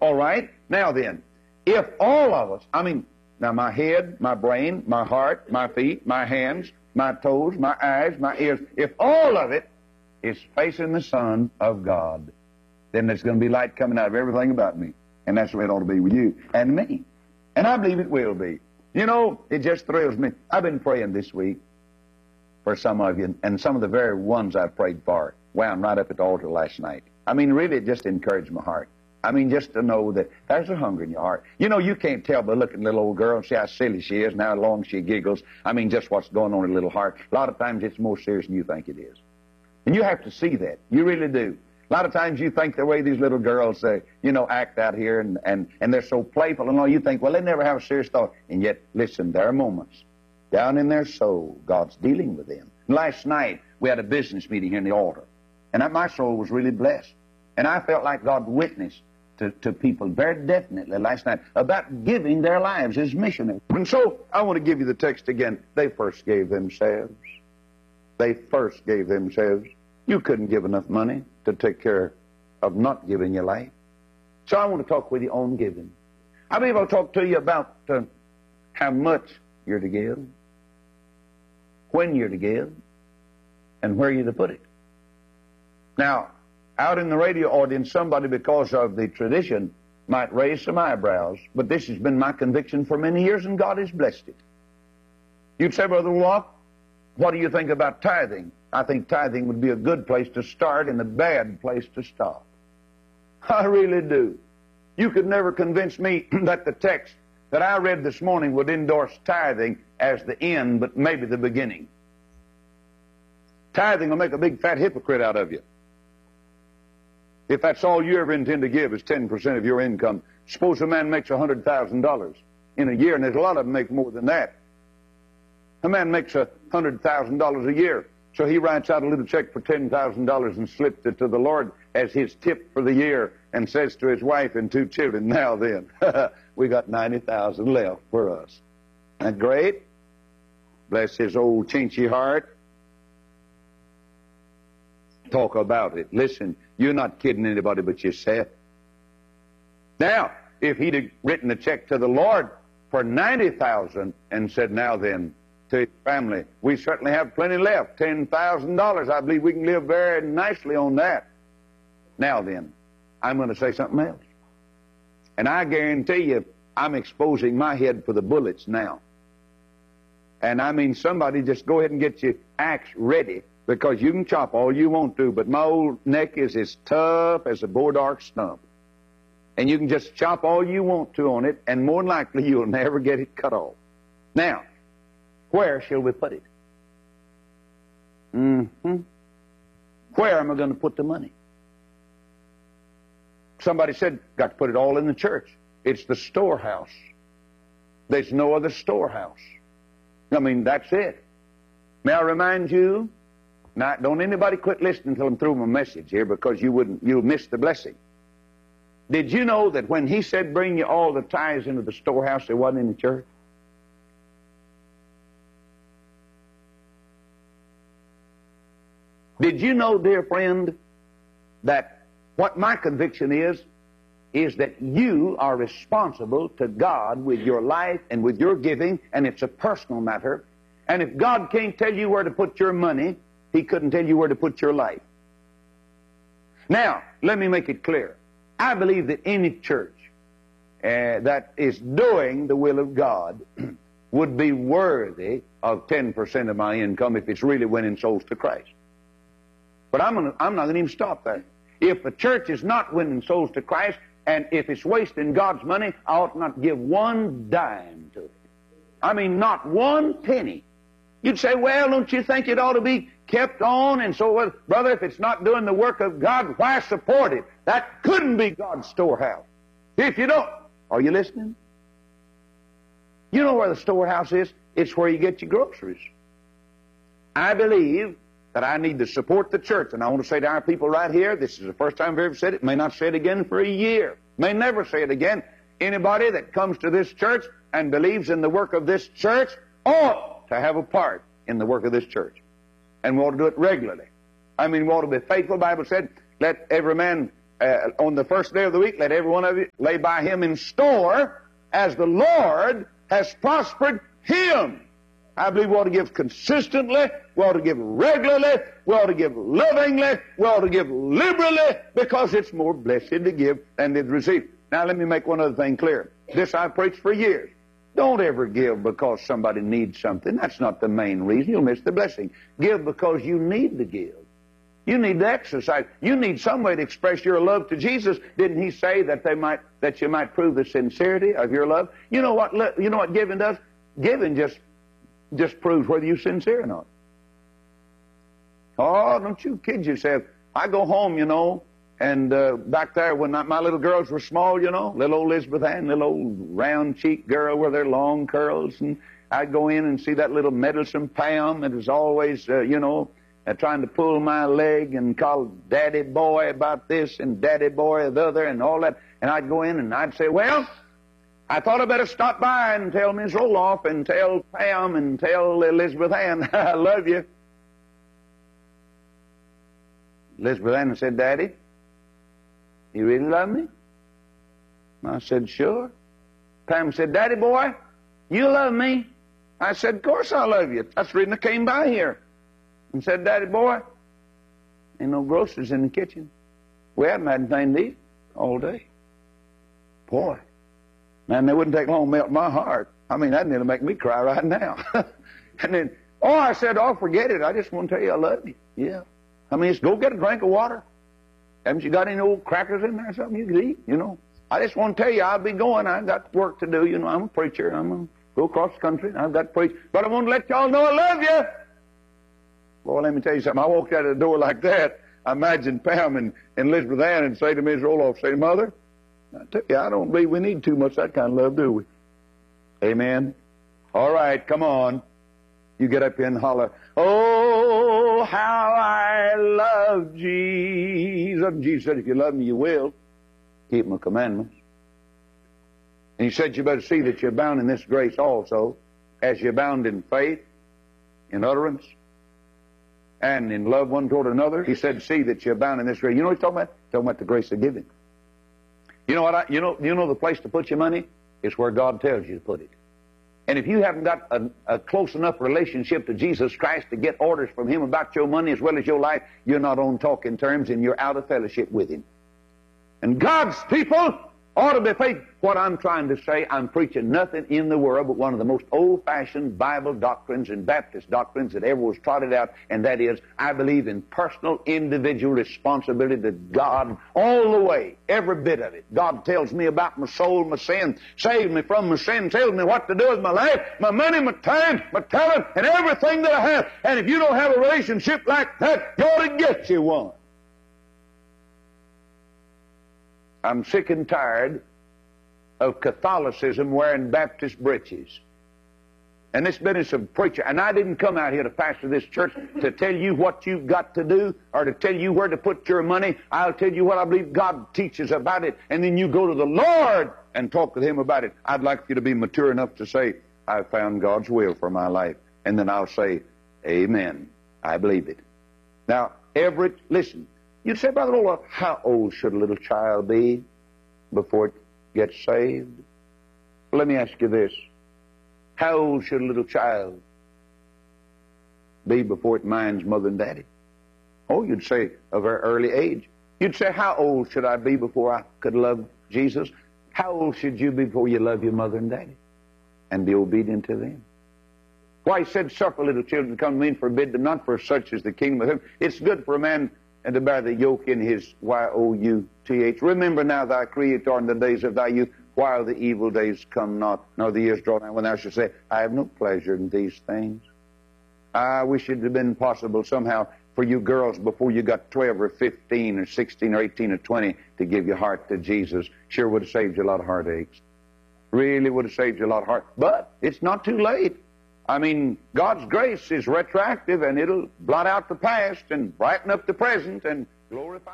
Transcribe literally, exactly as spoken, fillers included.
All right? Now then, if all of us, I mean, now my head, my brain, my heart, my feet, my hands, my toes, my eyes, my ears, if all of it is facing the Son of God, then there's going to be light coming out of everything about me. And that's the way it ought to be with you and me. And I believe it will be. You know, it just thrills me. I've been praying this week for some of you, and some of the very ones I prayed for wound right up at the altar last night. I mean, really, it just encouraged my heart. I mean, just to know that there's a hunger in your heart. You know, you can't tell by looking at a little old girl and see how silly she is and how long she giggles. I mean, just what's going on in her little heart. A lot of times it's more serious than you think it is. And you have to see that. You really do. A lot of times you think the way these little girls, uh, you know, act out here and, and, and they're so playful and all, you think, well, they never have a serious thought. And yet, listen, there are moments down in their soul, God's dealing with them. Last night, we had a business meeting here in the altar. And my soul was really blessed. And I felt like God witnessed to, to people very definitely last night about giving their lives as missionaries. And so, I want to give you the text again. They first gave themselves. They first gave themselves. You couldn't give enough money to take care of not giving your life. So I want to talk with you on giving. I believe I'll talk to you about uh, how much you're to give, when you're to give, and where you're to put it. Now, out in the radio audience, somebody, because of the tradition, might raise some eyebrows, but this has been my conviction for many years, and God has blessed it. You'd say, Brother Walk, what do you think about tithing? I think tithing would be a good place to start and a bad place to stop. I really do. You could never convince me that the text that I read this morning would endorse tithing as the end, but maybe the beginning. Tithing will make a big fat hypocrite out of you. If that's all you ever intend to give is ten percent of your income, suppose a man makes one hundred thousand dollars in a year, and there's a lot of them make more than that. A man makes one hundred thousand dollars a year. So he writes out a little check for ten thousand dollars and slips it to the Lord as his tip for the year and says to his wife and two children, now then, we got ninety thousand dollars left for us. Isn't that great? Bless his old chinchy heart. Talk about it. Listen, you're not kidding anybody but yourself. Now, if he'd have written a check to the Lord for ninety thousand dollars and said, now then, to his family, we certainly have plenty left, ten thousand dollars. I believe we can live very nicely on that. Now then, I'm going to say something else. And I guarantee you, I'm exposing my head for the bullets now. And I mean, somebody just go ahead and get your axe ready, because you can chop all you want to, but my old neck is as tough as a boardark stump. And you can just chop all you want to on it, and more than likely you'll never get it cut off. Now, where shall we put it? Mm-hmm. Where am I going to put the money? Somebody said, got to put it all in the church. It's the storehouse. There's no other storehouse. I mean, that's it. May I remind you, now, don't anybody quit listening until I'm through my message here, because you wouldn't, you'll miss the blessing. Did you know that when he said, bring you all the tithes into the storehouse, there wasn't in the church? Did you know, dear friend, that what my conviction is, is that you are responsible to God with your life and with your giving, and it's a personal matter. And if God can't tell you where to put your money, He couldn't tell you where to put your life. Now, let me make it clear. I believe that any church uh, that is doing the will of God would be worthy of ten percent of my income if it's really winning souls to Christ. But I'm, gonna, I'm not going to even stop there. If a church is not winning souls to Christ, and if it's wasting God's money, I ought not give one dime to it. I mean, not one penny. You'd say, well, don't you think it ought to be kept on? And so, well, brother, if it's not doing the work of God, why support it? That couldn't be God's storehouse. If you don't, are you listening? You know where the storehouse is? It's where you get your groceries. I believe that I need to support the church. And I want to say to our people right here, this is the first time I've ever said it, may not say it again for a year, may never say it again. Anybody that comes to this church and believes in the work of this church ought to have a part in the work of this church. And we ought to do it regularly. I mean, we ought to be faithful. The Bible said, let every man uh, on the first day of the week, let every one of you lay by him in store as the Lord has prospered him. I believe we ought to give consistently, we ought to give regularly, we ought to give lovingly, we ought to give liberally, because it's more blessed to give than to receive. Now let me make one other thing clear. This I've preached for years. Don't ever give because somebody needs something. That's not the main reason. You'll miss the blessing. Give because you need to give. You need to exercise. You need some way to express your love to Jesus. Didn't he say that they might, that you might prove the sincerity of your love? You know what, you know what giving does? Giving just, just proves whether you're sincere or not. Oh, don't you kid yourself. I go home, you know, and uh, back there when my little girls were small, you know, little old Elizabeth Ann, little old round-cheeked girl with her long curls, and I'd go in and see that little meddlesome Pam that was always, uh, you know, uh, trying to pull my leg and call daddy boy about this and daddy boy the other and all that. And I'd go in and I'd say, well, I thought I'd better stop by and tell Miss Roloff and tell Pam and tell Elizabeth Ann, I love you. Elizabeth Ann said, Daddy, you really love me? I said, sure. Pam said, Daddy boy, you love me? I said, of course I love you. That's the reason I came by here. And said, Daddy boy, ain't no groceries in the kitchen. We haven't had anything to eat all day. Boy, man, they wouldn't take long to melt my heart. I mean, that nearly make me cry right now. And then, oh, I said, oh, forget it. I just want to tell you I love you. Yeah. I mean, just go get a drink of water. Haven't you got any old crackers in there or something you could eat? You know, I just want to tell you I'll be going. I've got work to do. You know, I'm a preacher. I'm going to go across the country. I've got to preach. But I want to let y'all know I love you. Boy, let me tell you something. I walked out of the door like that. I imagine Pam and, and Elizabeth Ann and say to Miss Roloff, say, Mother, I tell you, I don't believe we need too much of that kind of love, do we? Amen. All right, come on. You get up here and holler, oh, how I love Jesus. And Jesus said, if you love me, you will keep my commandments. And he said, you better see that you abound in this grace also, as you abound in faith, in utterance, and in love one toward another. He said, see that you abound in this grace. You know what he's talking about? He's talking about the grace of giving. You know what? I, you know, you know the place to put your money? It's where God tells you to put it. And if you haven't got a, a close enough relationship to Jesus Christ to get orders from him about your money as well as your life, you're not on talking terms and you're out of fellowship with him. And God's people ought to be faithful. What I'm trying to say, I'm preaching nothing in the world but one of the most old-fashioned Bible doctrines and Baptist doctrines that ever was trotted out, and that is, I believe in personal, individual responsibility to God all the way, every bit of it. God tells me about my soul, my sin, saves me from my sin, tells me what to do with my life, my money, my time, my talent, and everything that I have. And if you don't have a relationship like that, you ought to get you one. I'm sick and tired of Catholicism wearing Baptist breeches. And this business of preacher, and I didn't come out here to pastor this church to tell you what you've got to do or to tell you where to put your money. I'll tell you what I believe God teaches about it, and then you go to the Lord and talk with him about it. I'd like you to be mature enough to say, I found God's will for my life. And then I'll say, amen. I believe it. Now, Everett, listen. You'd say, Brother Ola, how old should a little child be before it gets saved? Well, let me ask you this. How old should a little child be before it minds mother and daddy? Oh, you'd say a very early age. You'd say, how old should I be before I could love Jesus? How old should you be before you love your mother and daddy and be obedient to them? Why, he said, suffer little children to come to me and forbid them not, for such is the kingdom of heaven. It's good for a man and to bear the yoke in his Y O U T H. Remember now thy Creator in the days of thy youth, while the evil days come not, nor the years draw nigh, when thou shalt say, I have no pleasure in these things. I wish it had been possible somehow for you girls before you got twelve or fifteen or sixteen or eighteen or twenty to give your heart to Jesus. Sure would have saved you a lot of heartaches. Really would have saved you a lot of heart. But it's not too late. I mean, God's grace is retroactive, and it'll blot out the past and brighten up the present and glorify